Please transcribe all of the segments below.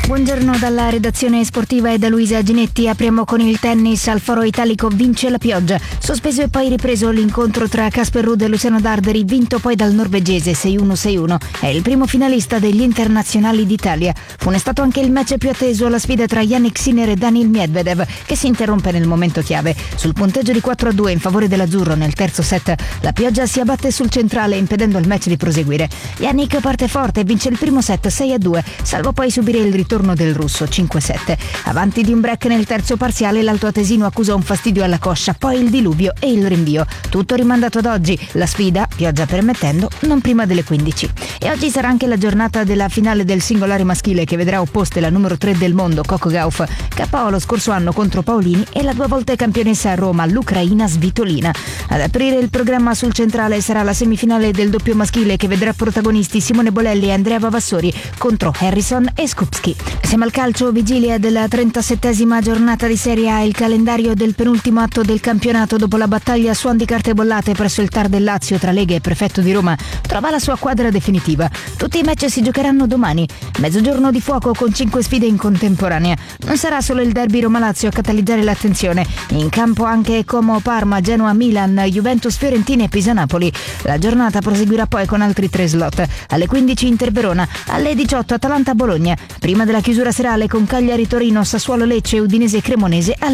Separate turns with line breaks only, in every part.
Buongiorno dalla redazione sportiva e da Luisa Ginetti. Apriamo con il tennis. Al Foro Italico vince la pioggia. Sospeso e poi ripreso l'incontro tra Casper Ruud e Luciano Darderi, vinto poi dal norvegese 6-1-6-1. È il primo finalista degli internazionali d'Italia. Funestato anche il match più atteso, alla sfida tra Jannik Sinner e Daniil Medvedev, che si interrompe nel momento chiave. Sul punteggio di 4-2 in favore dell'azzurro nel terzo set, la pioggia si abbatte sul centrale impedendo al match di proseguire. Jannik parte forte e vince il primo set 6-2, salvo poi subire il ritorno del russo 5-7. Avanti di un break nel terzo parziale, l'altoatesino accusa un fastidio alla coscia, poi il diluvio e il rinvio. Tutto rimandato ad oggi. La sfida, pioggia permettendo, non prima delle 15. E oggi sarà anche la giornata della finale del singolare maschile, che vedrà opposte la numero 3 del mondo, Coco Gauff, KO lo scorso anno contro Paolini, e la 2 volte campionessa a Roma, l'ucraina Svitolina. Ad aprire il programma sul centrale sarà la semifinale del doppio maschile, che vedrà protagonisti Simone Bolelli e Andrea Vavassori contro Harrison e Skupski. Siamo al calcio, vigilia della 37esima giornata di Serie A, il calendario del penultimo atto del campionato dopo la battaglia suon di carte bollate presso il TAR del Lazio tra Lega e Prefetto di Roma trova la sua quadra definitiva. Tutti i match si giocheranno domani. Mezzogiorno di fuoco con 5 sfide in contemporanea. Non sarà solo il derby Roma-Lazio a catalizzare l'attenzione. In campo anche Como-Parma, Genoa-Milan, Juventus-Fiorentina e Pisa-Napoli. La giornata proseguirà poi con altri 3 slot. Alle 15 Inter-Verona, alle 18 Atalanta-Bologna. Prima della chiusura serale con Cagliari-Torino, Sassuolo-Lecce e Udinese-Cremonese alle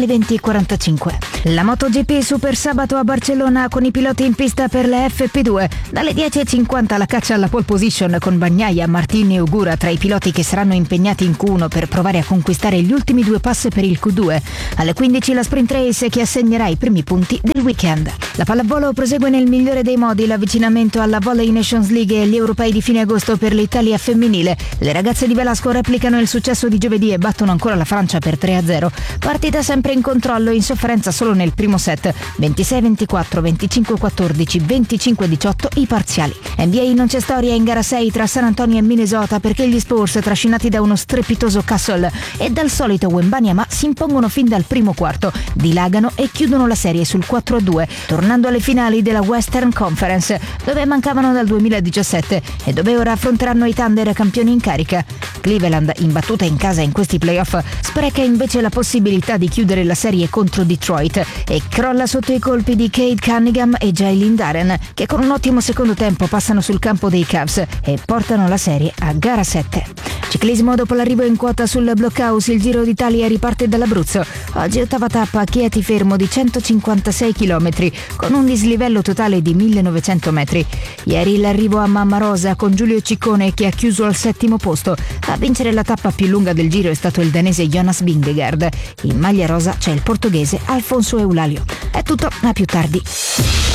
20:45. La MotoGP Super sabato a Barcellona con i piloti in pista per le FP2. Dalle 10:50 la caccia alla pole position con Bagnaia, Martin e Ogura tra i piloti che saranno impegnati in Q1 per provare a conquistare gli ultimi 2 pass per il Q2. Alle 15 la sprint race che assegnerà i primi punti del weekend. La pallavolo prosegue nel migliore dei modi l'avvicinamento alla Volley Nations League e gli europei di fine agosto per l'Italia femminile. Le ragazze di Velasco replicano il successo di giovedì e battono ancora la Francia per 3-0. Partita sempre in controllo, in sofferenza solo nel primo set, 26-24, 25-14, 25-18 i parziali. NBA non c'è storia in gara 6 tra San Antonio e Minnesota, perché gli Spurs, trascinati da uno strepitoso Castle e dal solito Wembanyama, si impongono fin dal primo quarto, dilagano e chiudono la serie sul 4-2, tornando alle finali della Western Conference, dove mancavano dal 2017 e dove ora affronteranno i Thunder, campioni in carica. Cleveland, imbattuta in casa in questi playoff, spreca invece la possibilità di chiudere la serie contro Detroit e crolla sotto i colpi di Cade Cunningham e Jalen Duren, che con un ottimo secondo tempo passano sul campo dei Cavs e portano la serie a gara 7. Ciclismo, dopo l'arrivo in quota sul Blockhouse, il Giro d'Italia riparte dall'Abruzzo. Oggi ottava tappa a Chieti Fermo di 156 km con un dislivello totale di 1900 metri. Ieri l'arrivo a Mamma Rosa con Giulio Ciccone, che ha chiuso al 7° posto. A vincere la tappa più lunga del Giro è stato il danese Jonas Vingegaard. In maglia rosa c'è il portoghese Alfonso Eulalio. È tutto, a più tardi.